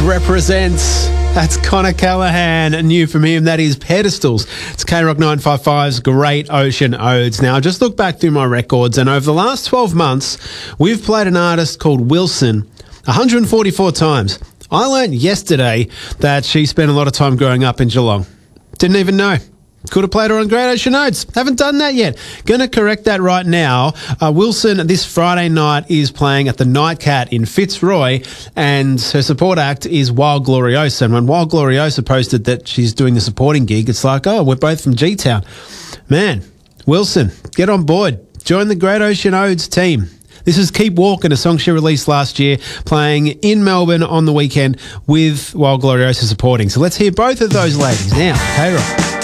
represents. That's Connor Callahan, new from him. That is Pedestals. It's K-Rock 955's Great Ocean Odes. Now, just look back through my records, and over the last 12 months, we've played an artist called Wilson 144 times. I learned yesterday that she spent a lot of time growing up in Geelong. Didn't even know. Could have played her on Great Ocean Odes. Haven't done that yet. Going to correct that right now. Wilson, this Friday night, is playing at the Nightcat in Fitzroy, and her support act is Wild Gloriosa. And when Wild Gloriosa posted that she's doing the supporting gig, it's like, oh, we're both from G-Town. Man, Wilson, get on board. Join the Great Ocean Odes team. This is Keep Walking, a song she released last year, playing in Melbourne on the weekend with Wild Gloriosa supporting. So let's hear both of those ladies now. K-Rock.